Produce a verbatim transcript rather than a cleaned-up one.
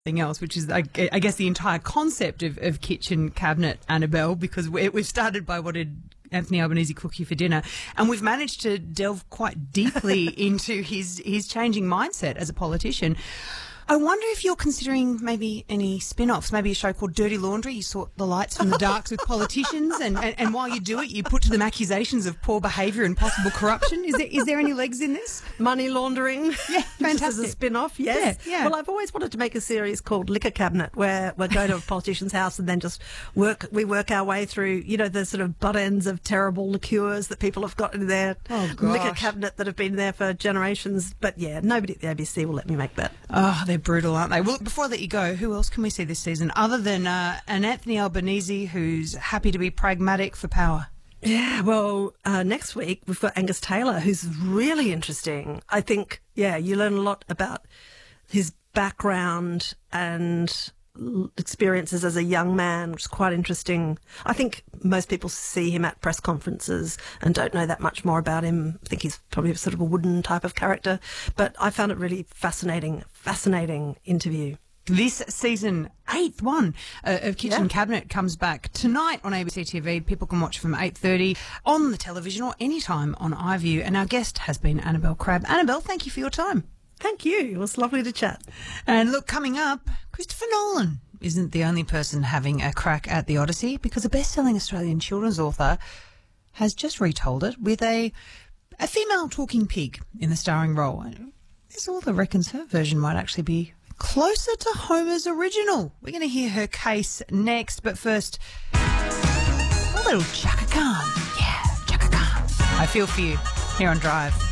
thing else, which is, I, I guess, the entire concept of, of Kitchen Cabinet, Annabelle, because we, we've started by what did Anthony Albanese cook you for dinner, and we've managed to delve quite deeply into his, his changing mindset as a politician. I wonder if you're considering maybe any spin-offs, maybe a show called Dirty Laundry. You sort the lights from the darks with politicians, and, and, and while you do it, you put to them accusations of poor behaviour and possible corruption. Is there is there any legs in this? Money laundering. Yeah, fantastic. As a spin-off, yes. Yeah, yeah. Well, I've always wanted to make a series called Liquor Cabinet, where we go to a politician's house and then just work, we work our way through, you know, the sort of butt ends of terrible liqueurs that people have got in their oh, liquor cabinet that have been there for generations. But yeah, nobody at the A B C will let me make that. Oh, they're brutal, aren't they? Well, before I let you go, who else can we see this season other than uh, an Anthony Albanese who's happy to be pragmatic for power? Yeah, well, uh, next week we've got Angus Taylor, who's really interesting. I think, yeah, you learn a lot about his background and experiences as a young man, which is quite interesting. I think most people see him at press conferences and don't know that much more about him. I think he's probably sort of a wooden type of character, but I found it really fascinating, fascinating interview. This season, eighth one uh, of Kitchen Yeah. Cabinet comes back tonight on A B C T V. People can watch from eight thirty on the television or anytime on iView. And our guest has been Annabelle Crabb. Annabelle, thank you for your time. Thank you. It was lovely to chat. And look, coming up, Christopher Nolan isn't the only person having a crack at the Odyssey, because a best-selling Australian children's author has just retold it with a a female talking pig in the starring role. This author reckons her version might actually be closer to Homer's original. We're going to hear her case next, but first, a little Chaka Khan. Yeah, Chaka Khan. I feel for you here on Drive.